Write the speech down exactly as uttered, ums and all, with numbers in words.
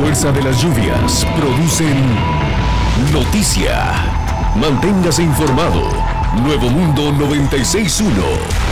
fuerza de las lluvias producen noticia. Manténgase informado. Nuevo Mundo noventa y seis punto uno.